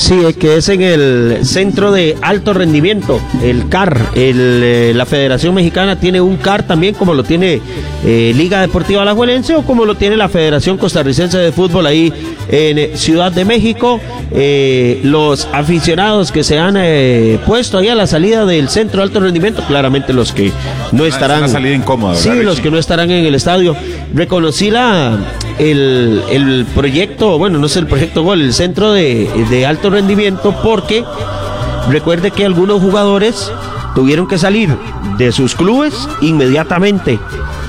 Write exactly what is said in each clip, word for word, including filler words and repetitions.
Sí, que es en el Centro de Alto Rendimiento, el C A R. El, eh, la Federación Mexicana tiene un C A R también, como lo tiene eh, Liga Deportiva Alajuelense o como lo tiene la Federación Costarricense de Fútbol ahí en eh, Ciudad de México. Eh, los aficionados que se han eh, puesto ahí a la salida del Centro de Alto Rendimiento, claramente los que no estarán... Es una salida incómoda, ¿verdad, Sí, Richie? los que no estarán en el estadio. Reconocí la, el, el proyecto, bueno, no es el proyecto Gol, el Centro de, de Alto Rendimiento, porque recuerde que algunos jugadores tuvieron que salir de sus clubes inmediatamente,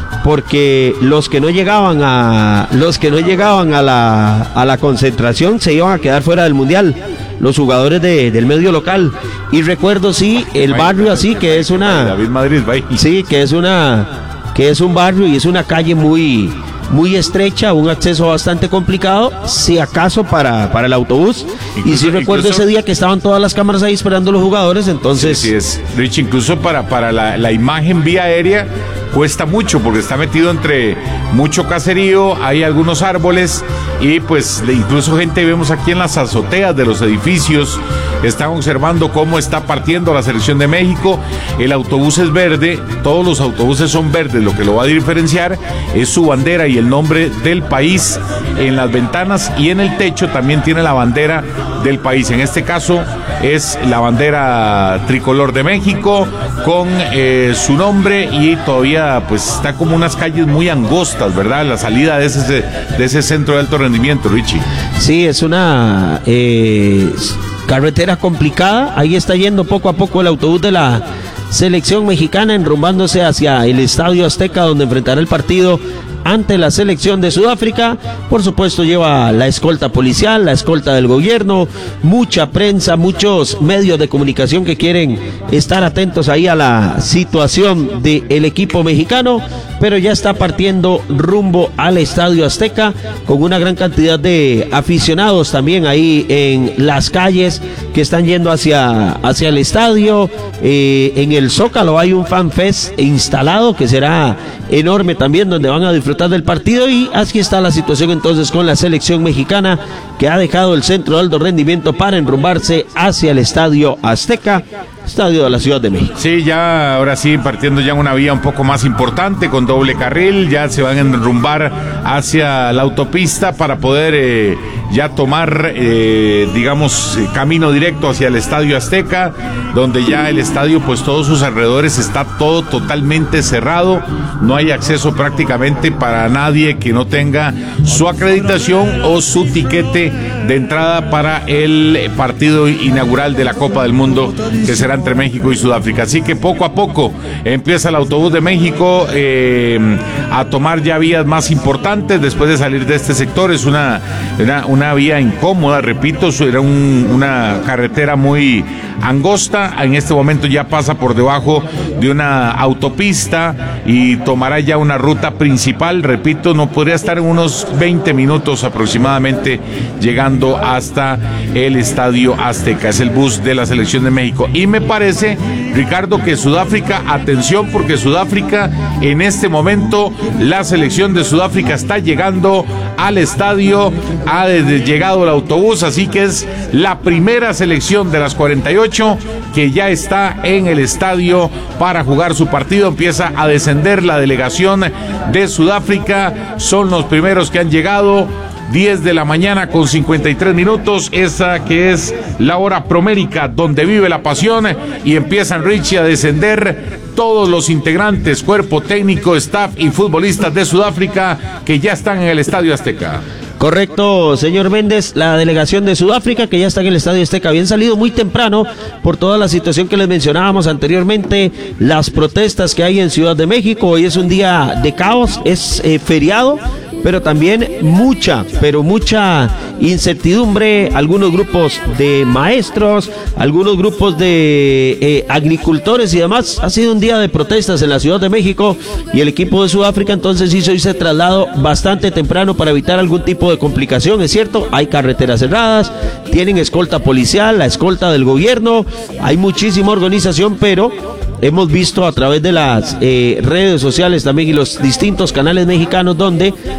porque los que no llegaban a los que no llegaban a la a la concentración se iban a quedar fuera del mundial, los jugadores de, del medio local. Y recuerdo sí el barrio así que es una David Madrid, bye. sí que es una que es un barrio y es una calle muy muy estrecha, un acceso bastante complicado, si acaso para, para el autobús. Incluso, y sí recuerdo incluso, ese día que estaban todas las cámaras ahí esperando a los jugadores, entonces... Sí, sí es, Rich, incluso para, para la, la imagen vía aérea cuesta mucho, porque está metido entre mucho caserío, hay algunos árboles, y pues incluso gente vemos aquí en las azoteas de los edificios, están observando cómo está partiendo la selección de México. El autobús es verde, todos los autobuses son verdes, lo que lo va a diferenciar es su bandera y el nombre del país en las ventanas, y en el techo también tiene la bandera del país. En este caso es la bandera tricolor de México con eh, su nombre, y todavía pues está como unas calles muy angostas, ¿verdad? La salida de ese, de ese centro de alto rendimiento, Richie. Sí, es una eh, carretera complicada. Ahí está yendo poco a poco el autobús de la selección mexicana, enrumbándose hacia el Estadio Azteca, donde enfrentará el partido ante la selección de Sudáfrica. Por supuesto lleva la escolta policial, la escolta del gobierno, mucha prensa, muchos medios de comunicación que quieren estar atentos ahí a la situación del equipo mexicano, pero ya está partiendo rumbo al Estadio Azteca con una gran cantidad de aficionados también ahí en las calles que están yendo hacia, hacia el estadio. Eh, en el Zócalo hay un fan fest instalado que será enorme también, donde van a disfrutar del partido, y así está la situación entonces con la selección mexicana, que ha dejado el centro de alto rendimiento para enrumbarse hacia el Estadio Azteca, estadio de la Ciudad de México. Sí, ya ahora sí partiendo ya una vía un poco más importante con doble carril, ya se van a enrumbar hacia la autopista para poder eh, ya tomar eh, digamos camino directo hacia el Estadio Azteca, donde ya el estadio pues todos sus alrededores está todo totalmente cerrado, no hay acceso prácticamente para nadie que no tenga su acreditación o su tiquete de entrada para el partido inaugural de la Copa del Mundo, que será entre México y Sudáfrica. Así que poco a poco empieza el autobús de México eh, a tomar ya vías más importantes después de salir de este sector. Es una, una, una vía incómoda, repito, era un, una carretera muy angosta. En este momento ya pasa por debajo de una autopista y tomará ya una ruta principal. Repito, no podría estar en unos veinte minutos aproximadamente llegando hasta el Estadio Azteca. Es el bus de la selección de México. Y me parece, Ricardo, que Sudáfrica, atención, porque Sudáfrica, en este momento, la selección de Sudáfrica está llegando al estadio, ha llegado el autobús, así que es la primera selección de las cuarenta y ocho que ya está en el estadio para jugar su partido. Empieza a descender la delegación de Sudáfrica, son los primeros que han llegado. diez de la mañana con cincuenta y tres minutos, esa que es la hora promérica donde vive la pasión, y empiezan, Richie, a descender todos los integrantes, cuerpo técnico, staff y futbolistas de Sudáfrica que ya están en el Estadio Azteca. Correcto, señor Méndez, la delegación de Sudáfrica que ya está en el Estadio Azteca. Habían salido muy temprano por toda la situación que les mencionábamos anteriormente, las protestas que hay en Ciudad de México. Hoy es un día de caos, es eh, feriado, pero también mucha, pero mucha incertidumbre. Algunos grupos de maestros, algunos grupos de eh, agricultores y demás. Ha sido un día de protestas en la Ciudad de México, y el equipo de Sudáfrica entonces hizo ese traslado bastante temprano para evitar algún tipo de complicación. Es cierto, hay carreteras cerradas, tienen escolta policial, la escolta del gobierno, hay muchísima organización, pero hemos visto a través de las eh, redes sociales también y los distintos canales mexicanos donde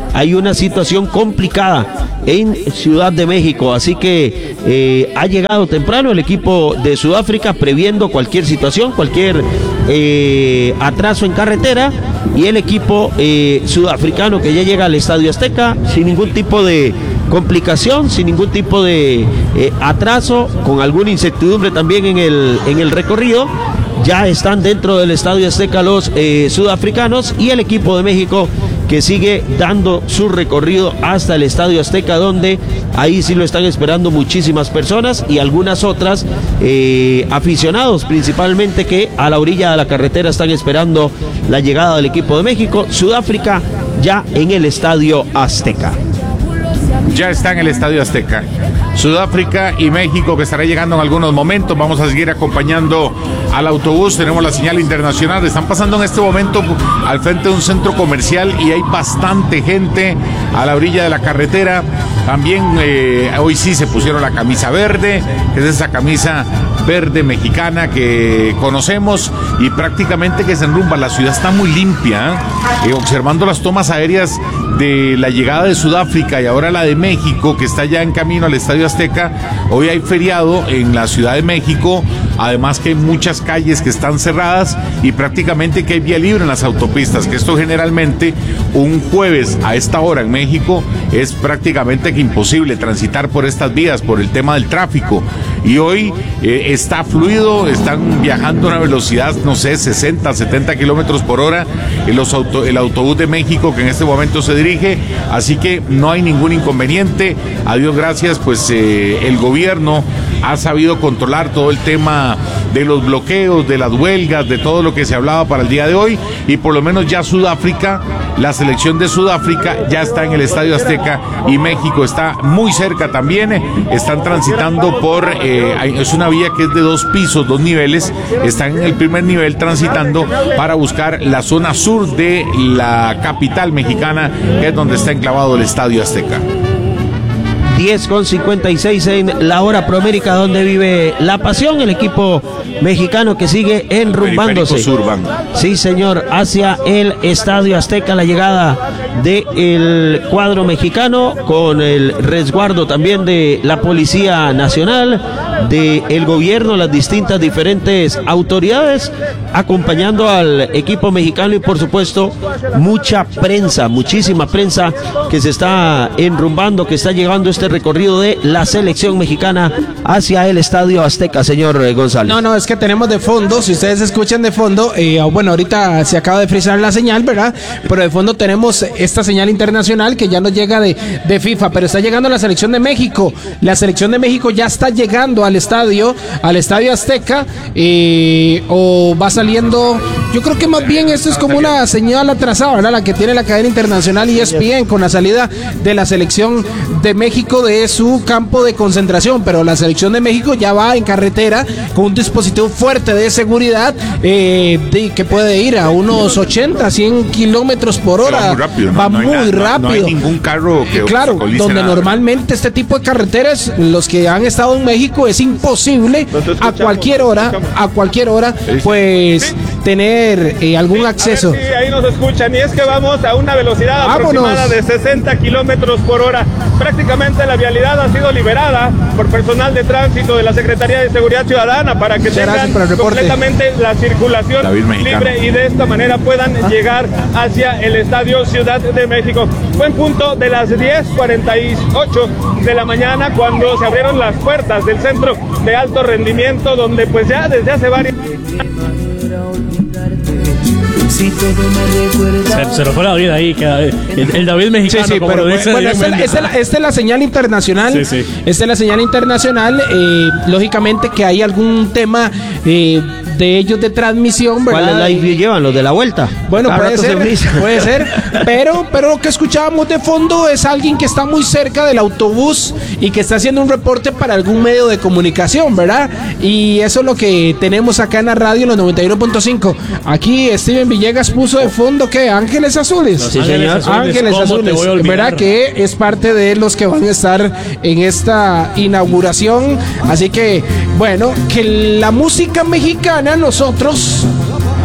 hay una situación complicada en Ciudad de México, así que eh, ha llegado temprano el equipo de Sudáfrica previendo cualquier situación, cualquier eh, atraso en carretera, y el equipo eh, sudafricano que ya llega al Estadio Azteca sin ningún tipo de complicación, sin ningún tipo de eh, atraso, con alguna incertidumbre también en el, en el recorrido. Ya están dentro del Estadio Azteca los eh, sudafricanos, y el equipo de México que sigue dando su recorrido hasta el Estadio Azteca, donde ahí sí lo están esperando muchísimas personas y algunas otras eh, aficionados principalmente, que a la orilla de la carretera están esperando la llegada del equipo de México. Sudáfrica ya en el Estadio Azteca. Ya está en el Estadio Azteca. Sudáfrica y México, que estará llegando en algunos momentos. Vamos a seguir acompañando al autobús. Tenemos la señal internacional. Están pasando en este momento al frente de un centro comercial y hay bastante gente a la orilla de la carretera. También eh, hoy sí se pusieron la camisa verde, que es esa camisa verde mexicana que conocemos, y prácticamente que se enrumba. La ciudad está muy limpia, ¿eh? Eh, observando las tomas aéreas de la llegada de Sudáfrica y ahora la de México, que está ya en camino al Estadio Azteca. Hoy hay feriado en la Ciudad de México, además que hay muchas calles que están cerradas y prácticamente que hay vía libre en las autopistas, que esto generalmente un jueves a esta hora en México es prácticamente que imposible transitar por estas vías por el tema del tráfico, y hoy eh, está fluido, están viajando a una velocidad, no sé, sesenta, setenta kilómetros por hora en los auto, el autobús de México que en este momento se dirige, así que no hay ningún inconveniente. A Dios gracias, pues eh, el gobierno ha sabido controlar todo el tema de los bloqueos, de las huelgas, de todo lo que se hablaba para el día de hoy, y por lo menos ya Sudáfrica, la selección de Sudáfrica ya está en el Estadio Azteca, y México está muy cerca también. Están transitando por, eh, es una vía que es de dos pisos, dos niveles, están en el primer nivel transitando para buscar la zona sur de la capital mexicana, que es donde está enclavado el Estadio Azteca. diez con cincuenta y seis en la hora Proamérica, donde vive la pasión, el equipo mexicano que sigue enrumbándose. Sur, sí, señor, hacia el Estadio Azteca, la llegada del cuadro mexicano con el resguardo también de la Policía Nacional, del gobierno, las distintas diferentes autoridades acompañando al equipo mexicano, y por supuesto mucha prensa, muchísima prensa que se está enrumbando, que está llegando este recorrido de la selección mexicana hacia el Estadio Azteca, señor González. No, no, es que tenemos de fondo, si ustedes escuchan de fondo, eh, bueno, ahorita se acaba de frizar la señal, ¿verdad? Pero de fondo tenemos esta señal internacional que ya nos llega de, de FIFA, pero está llegando la selección de México. La selección de México ya está llegando al estadio, al Estadio Azteca, eh, o va saliendo. Yo creo que más bien esto es como una señal atrasada, ¿verdad? La que tiene la cadena internacional E S P N con la salida de la selección de México de su campo de concentración, pero la selección de México ya va en carretera con un dispositivo fuerte de seguridad, eh, de, que puede ir a unos ochenta, cien kilómetros por hora. Va muy rápido, va no, no muy hay na, rápido. No, no hay ningún carro que claro, donde nada. Normalmente este tipo de carreteras, los que han estado en México, es imposible a cualquier hora, a cualquier hora, pues sí. tener eh, algún acceso. Sí, ahí nos escuchan, y es que vamos a una velocidad Vámonos. aproximada de sesenta kilómetros por hora. Prácticamente la vialidad ha sido liberada por personal de tránsito de la Secretaría de Seguridad Ciudadana para que tengan completamente la circulación libre y de esta manera puedan ah. llegar hacia el Estadio Ciudad de México. Fue en punto de las diez cuarenta y ocho de la mañana cuando se abrieron las puertas del centro de alto rendimiento, donde pues ya desde hace varios Si todo me recuerda. Se, se nos fue la vida ahí, que el, el David mexicano, sí, sí, como pero lo dice. Bueno, esta es, es, la, esta es la señal internacional. Sí, sí. Esta es la señal internacional. Eh, lógicamente que hay algún tema eh, de ellos de transmisión, ¿verdad? ¿Cuál live llevan? ¿Los de la vuelta? Bueno, puede ser, puede ser. Pero, pero lo que escuchábamos de fondo es alguien que está muy cerca del autobús y que está haciendo un reporte para algún medio de comunicación, ¿verdad? Y eso es lo que tenemos acá en la radio, en los noventa y uno punto cinco. Aquí Steven Villegas puso de fondo, ¿qué? Ángeles Azules. Sí, señor. Ángeles Azules, ¿verdad? Que es parte de los que van a estar en esta inauguración. Así que, bueno, que la música mexicana, nosotros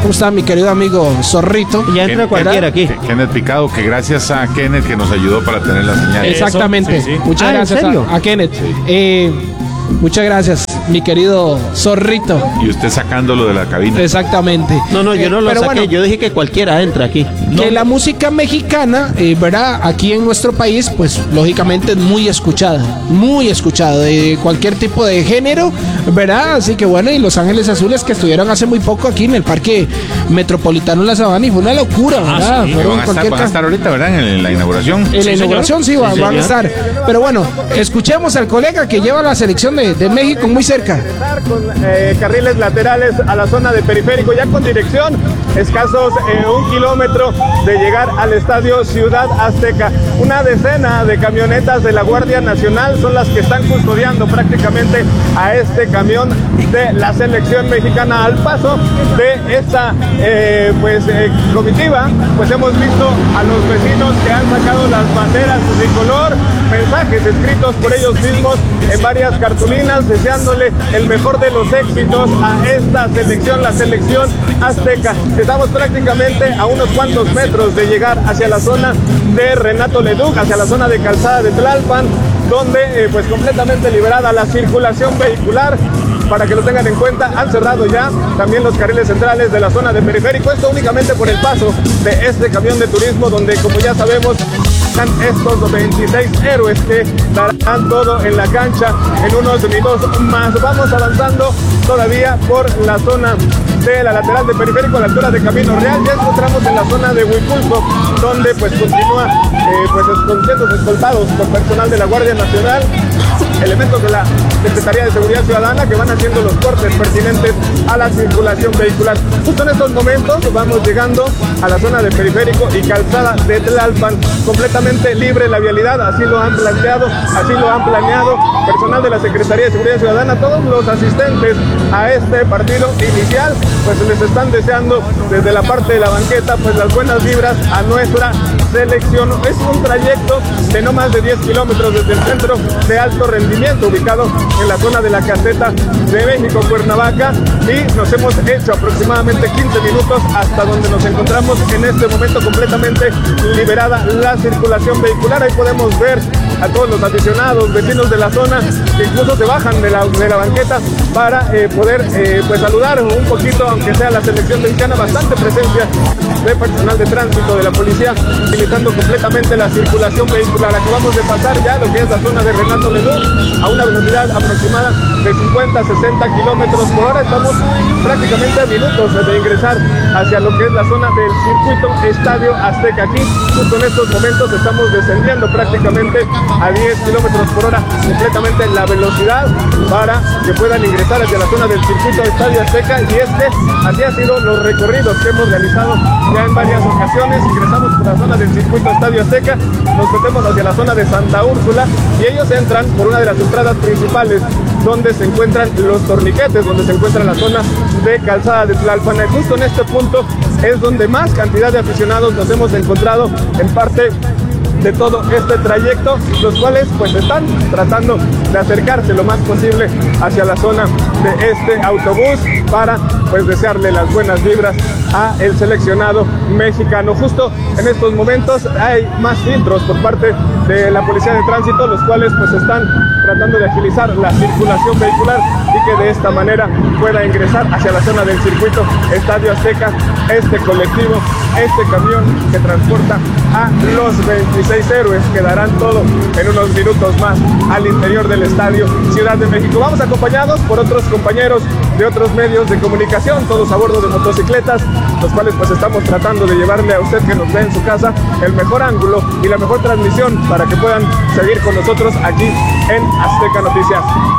¿Cómo está mi querido amigo Zorrito? Ya entra cualquiera aquí. Kenneth Picado, que gracias a Kenneth que nos ayudó para tener la señal. Exactamente. Sí, sí. Muchas Ah, ¿en gracias serio? a, a Kenneth. Eh, muchas gracias, mi querido Zorrito. Y usted sacándolo de la cabina. Exactamente. No, no, yo Eh, no lo pero saqué. bueno, Yo dije que cualquiera entra aquí. que la música mexicana, eh, ¿verdad? Aquí en nuestro país, pues lógicamente es muy escuchada, muy escuchada, de cualquier tipo de género, ¿verdad? Así que bueno, y Los Ángeles Azules que estuvieron hace muy poco aquí en el Parque Metropolitano La Sabana y fue una locura, ¿verdad? sí, Que Fueron van, a estar, cualquier van a ca- estar ahorita, ¿verdad? En, en la inauguración. En la Sí, inauguración señor. sí, va- Sí, van a señor. estar. Pero bueno, escuchemos al colega que lleva la selección de, de México muy cerca. Con eh, carriles laterales a la zona de periférico, ya con dirección, escasos eh, un kilómetro de llegar al estadio Ciudad Azteca. Una decena de camionetas de la Guardia Nacional son las que están custodiando prácticamente a este camión de la selección mexicana. Al paso de esta eh, pues eh, comitiva, pues hemos visto a los vecinos que han sacado las banderas tricolor, mensajes escritos por ellos mismos en varias cartulinas, deseándole el mejor de los éxitos a esta selección, la selección azteca. Estamos prácticamente a unos cuantos metros de llegar hacia la zona de Renato Leduc, hacia la zona de Calzada de Tlalpan, donde eh, pues completamente liberada la circulación vehicular. Para que lo tengan en cuenta, han cerrado ya también los carriles centrales de la zona de periférico, esto únicamente por el paso de este camión de turismo, donde como ya sabemos están estos veintiséis héroes que darán todo en la cancha en unos minutos más. Vamos avanzando todavía por la zona de la lateral de periférico a la altura de Camino Real. Ya encontramos en la zona de Huipulco, donde pues continúa eh, pues siendo escoltados por personal de la Guardia Nacional, elementos de la Secretaría de Seguridad Ciudadana que van haciendo los cortes pertinentes a la circulación vehicular. Justo en estos momentos vamos llegando a la zona de periférico y Calzada de Tlalpan, completamente libre la vialidad, así lo han planteado, así lo han planeado personal de la Secretaría de Seguridad Ciudadana. Todos los asistentes a este partido inicial pues les están deseando desde la parte de la banqueta pues las buenas vibras a nuestra selección. Es un trayecto de no más de diez kilómetros desde el centro de alto rendimiento ubicado en la zona de la caseta de México, Cuernavaca, y nos hemos hecho aproximadamente quince minutos hasta donde nos encontramos en este momento, completamente liberada la circulación vehicular. Ahí podemos ver a todos los aficionados, vecinos de la zona, que incluso se bajan de la, de la banqueta para eh, poder eh, pues saludar un poquito, aunque sea la selección mexicana. Bastante presencia de personal de tránsito de la policía utilizando completamente la circulación vehicular. Acabamos de pasar ya lo que es la zona de Renato Leduc a una velocidad aproximada de cincuenta a sesenta kilómetros por hora. Estamos prácticamente a minutos de ingresar hacia lo que es la zona del circuito Estadio Azteca. Aquí justo en estos momentos estamos descendiendo prácticamente a diez kilómetros por hora completamente la velocidad para que puedan ingresar hacia la zona del circuito Estadio Azteca. Y es que así han sido los recorridos que hemos realizado ya en varias ocasiones. Ingresamos por la zona del circuito Estadio Azteca, nos metemos hacia la zona de Santa Úrsula y ellos entran por una de las entradas principales donde se encuentran los torniquetes, donde se encuentra la zona de Calzada de Tlalpan. Justo en este punto es donde más cantidad de aficionados nos hemos encontrado en parte de todo este trayecto, los cuales pues están tratando de acercarse lo más posible hacia la zona de este autobús para pues desearle las buenas vibras a el seleccionado mexicano. Justo en estos momentos hay más filtros por parte de la Policía de Tránsito, los cuales pues están tratando de agilizar la circulación vehicular y que de esta manera pueda ingresar hacia la zona del circuito Estadio Azteca este colectivo, este camión que transporta a los veintiséis héroes que darán todo en unos minutos más al interior del Estadio Ciudad de México. Vamos acompañados por otros compañeros de otros medios de comunicación, todos a bordo de motocicletas, los cuales pues estamos tratando de llevarle a usted que nos ve en su casa el mejor ángulo y la mejor transmisión para que puedan seguir con nosotros aquí en Azteca Noticias.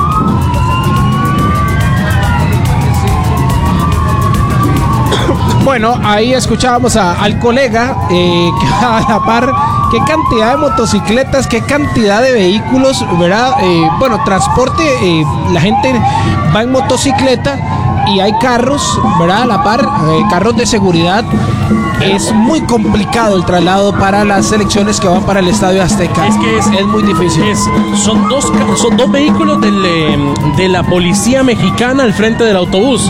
Bueno, ahí escuchábamos a, al colega eh, que a la par, qué cantidad de motocicletas, qué cantidad de vehículos, ¿verdad? Eh, bueno, transporte, eh, la gente va en motocicleta y hay carros, ¿verdad? A la par, eh, carros de seguridad. Es muy complicado el traslado para las selecciones que van para el Estadio Azteca. Es que es, es muy difícil. Es, son, dos, son dos vehículos del, eh, de la policía mexicana al frente del autobús.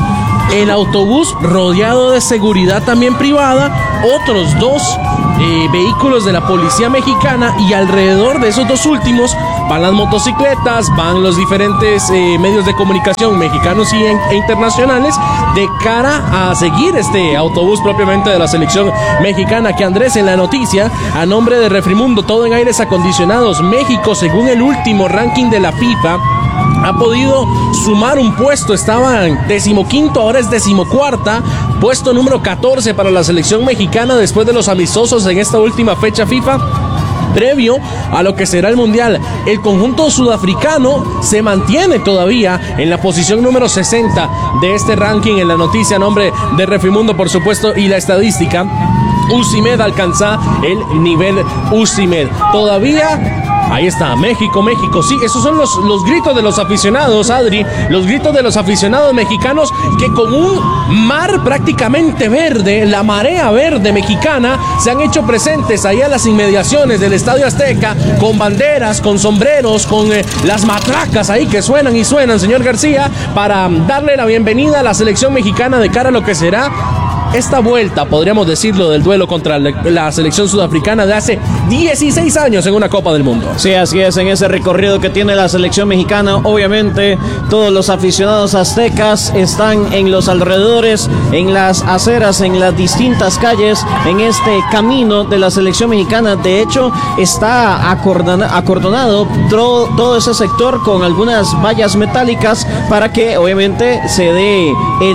el autobús rodeado de seguridad también privada, otros dos eh, vehículos de la policía mexicana, y alrededor de esos dos últimos van las motocicletas, van los diferentes eh, medios de comunicación mexicanos y en, e internacionales de cara a seguir este autobús propiamente de la selección mexicana. Que Andrés, en la noticia, a nombre de Refrimundo, todo en aires acondicionados, México, según el último ranking de la FIFA, ha podido sumar un puesto. Estaba en decimoquinto, ahora es decimocuarta, puesto número catorce para la selección mexicana después de los amistosos en esta última fecha FIFA previo a lo que será el Mundial. El conjunto sudafricano se mantiene todavía en la posición número sesenta de este ranking. En la noticia a nombre de Refrimundo, por supuesto, y la estadística, Usimed alcanza el nivel Usimed. Todavía ahí está, México, México. Sí, esos son los, los gritos de los aficionados, Adri. Los gritos de los aficionados mexicanos que con un mar prácticamente verde, la marea verde mexicana, se han hecho presentes ahí a las inmediaciones del Estadio Azteca, con banderas, con sombreros, con eh, las matracas ahí que suenan y suenan, señor García, para darle la bienvenida a la selección mexicana de cara a lo que será esta vuelta, podríamos decirlo, del duelo contra la selección sudafricana de hace dieciséis años en una Copa del Mundo. Sí, así es, en ese recorrido que tiene la selección mexicana, obviamente todos los aficionados aztecas están en los alrededores, en las aceras, en las distintas calles, en este camino de la selección mexicana. De hecho, está acordona, acordonado todo, todo ese sector con algunas vallas metálicas para que obviamente se dé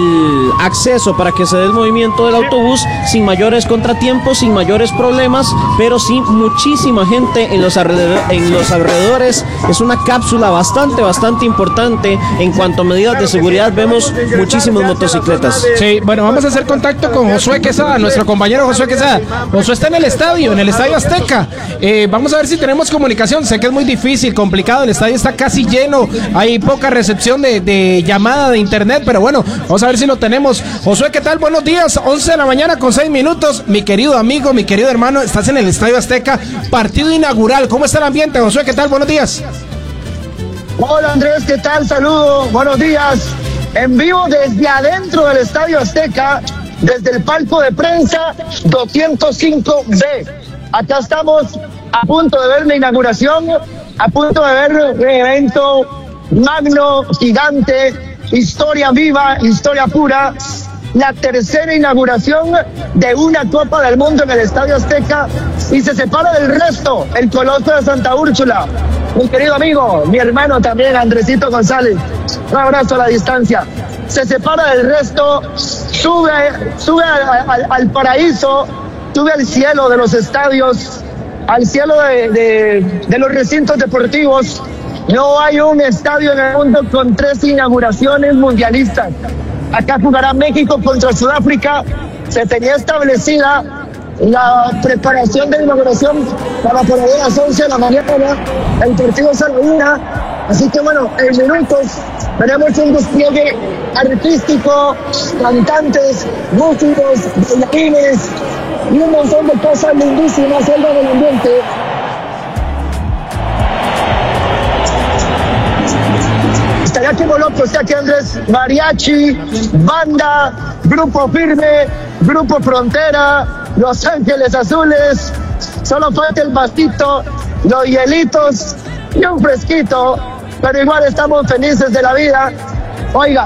el acceso, para que se dé el movimiento del autobús sin mayores contratiempos, sin mayores problemas, pero sí muchísima gente en los alrededores, en los alrededores. Es una cápsula bastante, bastante importante en cuanto a medidas de seguridad. Vemos muchísimas motocicletas. Sí, bueno, vamos a hacer contacto con Josué Quesada, nuestro compañero Josué Quesada. Josué está en el estadio, en el Estadio Azteca. Eh, vamos a ver si tenemos comunicación. Sé que es muy difícil, complicado. El estadio está casi lleno. Hay poca recepción de, de llamada de internet, pero bueno, vamos a ver si lo tenemos. Josué, ¿qué tal? Buenos días. once de la mañana con seis minutos. Mi querido amigo, mi querido hermano, estás en el Estadio Azteca, partido inaugural. ¿Cómo está el ambiente, Josué? ¿Qué tal? Buenos días. Hola Andrés, ¿qué tal? Saludos, buenos días. En vivo desde adentro del Estadio Azteca, desde el palco de prensa doscientos cinco B. Acá estamos a punto de ver la inauguración, a punto de ver un evento magno, gigante, historia viva, historia pura. La tercera inauguración de una Copa del Mundo en el Estadio Azteca, y se separa del resto el Coloso de Santa Úrsula. Mi querido amigo, mi hermano también, Andresito González, un abrazo a la distancia. Se separa del resto, sube, sube a, a, al paraíso, sube al cielo de los estadios, al cielo de, de, de los recintos deportivos. No hay un estadio en el mundo con tres inauguraciones mundialistas. Acá jugará México contra Sudáfrica. Se tenía establecida la preparación de la inauguración para por ahí a las once de la mañana. El partido es a la una. Así que bueno, en minutos veremos un despliegue artístico, cantantes, músicos, bailarines y un montón de cosas lindísimas en el ambiente. Estaría como loco, está aquí Andrés, mariachi, banda, Grupo Firme, Grupo Frontera, Los Ángeles Azules. Solo falta el pastito, los hielitos y un fresquito, pero igual estamos felices de la vida. Oiga,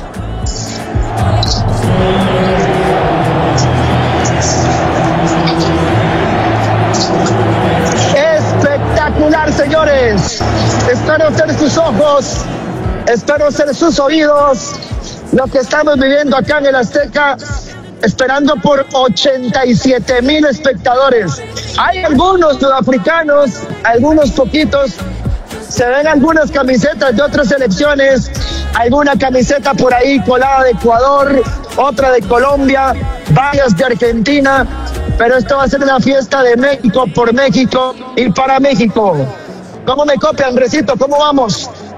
espectacular, señores. Espero ser sus ojos, espero ser sus oídos, lo que estamos viviendo acá en el Azteca, esperando por ochenta y siete mil espectadores. Hay algunos sudafricanos, algunos poquitos, se ven algunas camisetas de otras selecciones, alguna camiseta por ahí colada de Ecuador, otra de Colombia, varias de Argentina, pero esto va a ser una fiesta de México por México y para México. ¿Cómo me copia, Andresito? ¿Cómo vamos?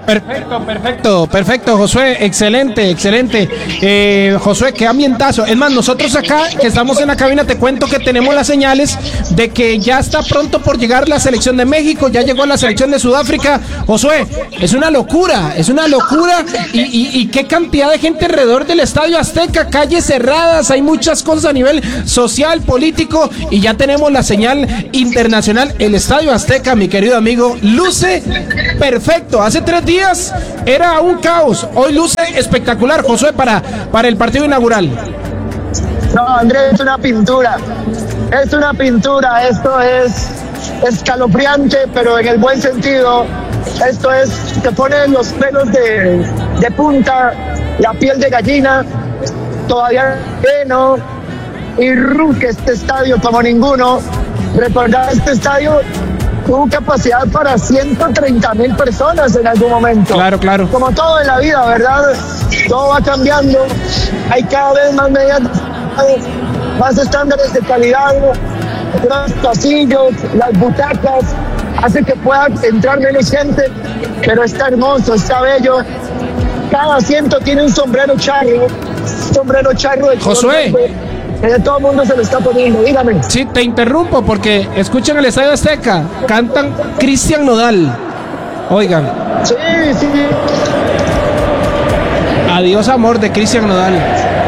Perfecto, perfecto, perfecto, Josué, excelente, excelente. Eh, Josué, qué ambientazo. Es más, nosotros acá, que estamos en la cabina, te cuento que tenemos las señales de que ya está pronto por llegar la selección de México, ya llegó la selección de Sudáfrica. Josué, es una locura, es una locura. Y, y, y qué cantidad de gente alrededor del Estadio Azteca, calles cerradas, hay muchas cosas a nivel social, político, y ya tenemos la señal internacional. El Estadio Azteca, mi querido amigo, luce perfecto. Hace tres días era un caos, hoy luce espectacular, Josué, para, para el partido inaugural. No, Andrés, es una pintura, es una pintura, esto es escalofriante, pero en el buen sentido. Esto es, te ponen los pelos de, de punta, la piel de gallina, todavía lleno, y ruge este estadio como ninguno. Recordar, este estadio tuvo capacidad para ciento treinta mil personas en algún momento. Claro, claro. Como todo en la vida, ¿verdad? Todo va cambiando. Hay cada vez más medidas, más estándares de calidad, los pasillos, las butacas, hace que pueda entrar menos gente, pero está hermoso, está bello. Cada asiento tiene un sombrero charro, un sombrero charro de Josué. Que todo el mundo se lo está poniendo, dígame. Sí, te interrumpo porque escuchan el Estadio Azteca, cantan Cristian Nodal. Oigan. Sí, sí. Adiós amor de Cristian Nodal.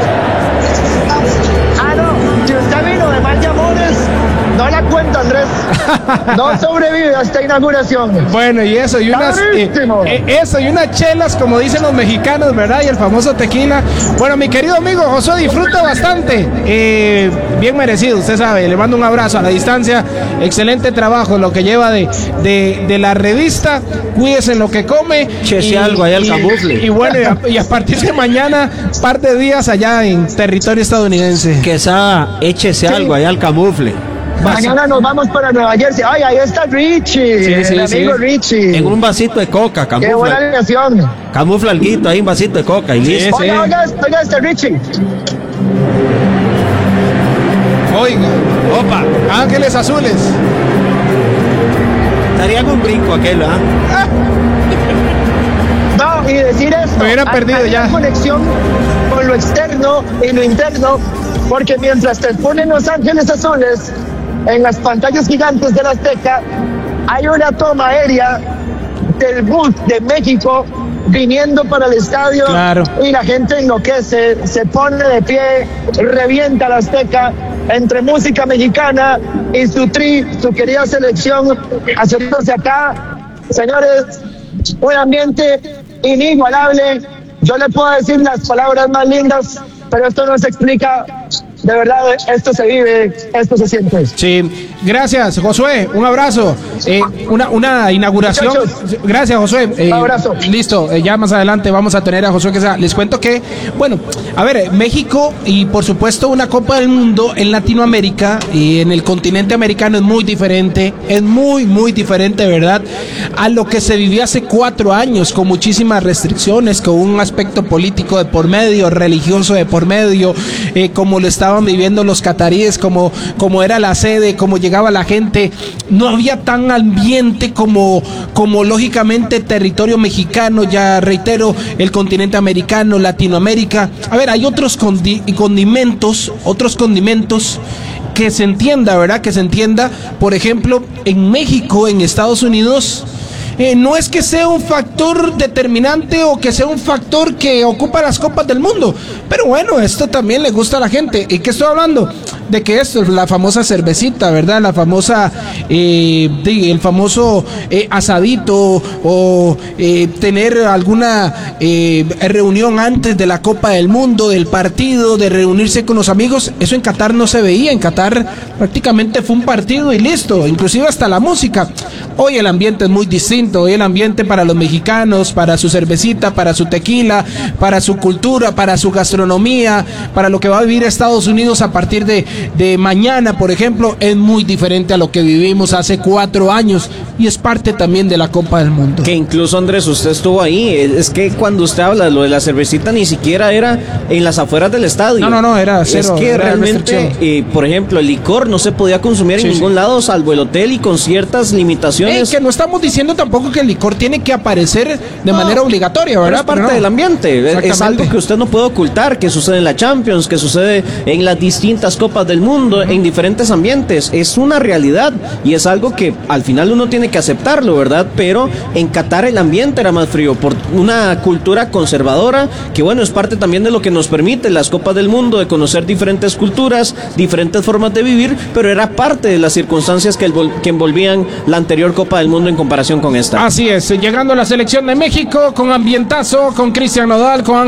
Ah, no, si usted vino de mal de amores, no la cuenta, Andrés. No sobrevive a esta inauguración. Bueno, y eso, y unas eh, eh, eso, y unas chelas, como dicen los mexicanos, ¿verdad? Y el famoso tequila. Bueno, mi querido amigo Josué, disfruta bastante. Eh, bien merecido, usted sabe. Le mando un abrazo a la distancia. Excelente trabajo, lo que lleva de, de, de la revista. Cuídese en lo que come. Chese algo allá al camufle. Y, y bueno, y a, y a partir de mañana, par de días allá en territorio estadounidense. Quesada, échese sí. algo allá al camufle. Mañana nos vamos para Nueva Jersey. Ay, ahí está Richie, sí, sí, el amigo sí. Richie. En un vasito de coca, camufla. Qué buena alineación. Camufla alguito ahí, un vasito de coca y listo. Sí, oiga, oiga, oiga este Richie. Oiga, opa, Ángeles Azules. Estarían un brinco aquel, ¿ah? No, y decir esto. Me hubiera perdido ya. Hay conexión con lo externo y lo interno. Porque mientras te ponen Los Ángeles Azules en las pantallas gigantes de la Azteca, hay una toma aérea del bus de México viniendo para el estadio. Claro. Y la gente enloquece, se pone de pie, revienta la Azteca entre música mexicana y su tri, su querida selección, acercándose acá. Señores, un ambiente inigualable. Yo le puedo decir las palabras más lindas, pero esto no se explica. De verdad, esto se vive, esto se siente. Sí, gracias, Josué. Un abrazo. Eh, una, una inauguración. Muchachos, gracias, Josué. Eh, un abrazo. Listo, eh, ya más adelante vamos a tener a Josué que sea. Les cuento que, bueno, a ver, México y por supuesto una Copa del Mundo en Latinoamérica y en el continente americano es muy diferente, es muy, muy diferente, ¿verdad? A lo que se vivió hace cuatro años, con muchísimas restricciones, con un aspecto político de por medio, religioso de por medio, eh, como lo estaban viviendo los cataríes, como, como era la sede, como llegaba la gente. No había tan ambiente como, como lógicamente territorio mexicano, ya reitero, el continente americano, Latinoamérica. A ver, hay otros condi- condimentos, otros condimentos que se entienda, ¿verdad? Que se entienda, por ejemplo, en México, en Estados Unidos, Eh, no es que sea un factor determinante o que sea un factor que ocupa las copas del mundo, pero bueno, esto también le gusta a la gente. ¿Y qué estoy hablando? De que esto es la famosa cervecita, ¿verdad? La famosa, eh, de, el famoso eh, asadito o eh, tener alguna eh, reunión antes de la Copa del Mundo, del partido, de reunirse con los amigos. Eso en Qatar no se veía. En Qatar prácticamente fue un partido y listo, inclusive hasta la música. Hoy el ambiente es muy distinto. Hoy el ambiente para los mexicanos, para su cervecita, para su tequila, para su cultura, para su gastronomía, para lo que va a vivir Estados Unidos a partir de, de mañana, por ejemplo, es muy diferente a lo que vivimos hace cuatro años y es parte también de la Copa del Mundo. Que incluso, Andrés, usted estuvo ahí, es que cuando usted habla lo de la cervecita ni siquiera era en las afueras del estadio. No, no, no, era cero. Es que era realmente, eh, por ejemplo, el licor no se podía consumir sí, en ningún sí. lado salvo el hotel y con ciertas limitaciones. Ey, que no estamos diciendo tampoco que el licor tiene que aparecer de no, manera obligatoria, ¿verdad? Pero es parte pero no. del ambiente, es algo que usted no puede ocultar, que sucede en la Champions, que sucede en las distintas copas del mundo, uh-huh. en diferentes ambientes, es una realidad y es algo que al final uno tiene que aceptarlo, ¿verdad? Pero en Qatar el ambiente era más frío por una cultura conservadora, que bueno, es parte también de lo que nos permite las copas del mundo, de conocer diferentes culturas, diferentes formas de vivir, pero era parte de las circunstancias que, el, que envolvían la anterior Copa del Mundo en comparación con esta. Así es, llegando a la selección de México con ambientazo, con Cristian Nodal, con